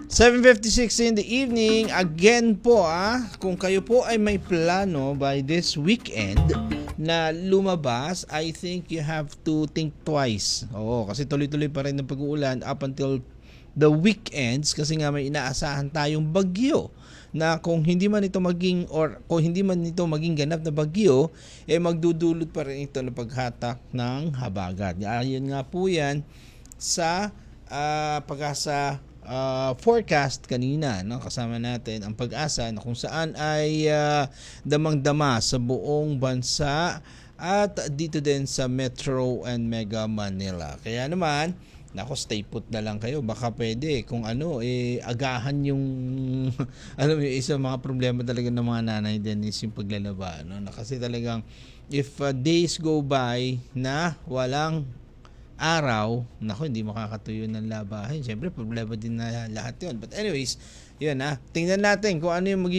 7:56 in the evening. Again po kung kayo po ay may plano by this weekend na lumabas, I think you have to think twice. Oo, kasi tuloy-tuloy pa rin ng pag-uulan up until the weekends kasi nga may inaasahan tayong bagyo na kung hindi man ito maging ganap na bagyo, magdudulot pa rin ito ng paghatak ng habagat. Ayon nga po yan sa Pag-asa forecast kanina, no? Kasama natin ang Pag-asa na kung saan ay damang-dama sa buong bansa at dito din sa Metro and Mega Manila. Kaya naman, stay put na lang kayo. Baka pwede kung agahan yung yung isang mga problema talaga ng mga nanay din is yung paglalaba, no? Kasi talagang if days go by na walang araw, hindi makakatuyo ng labahin. Siyempre, problema din na lahat yun. But anyways, yun tingnan natin kung ano yung magiging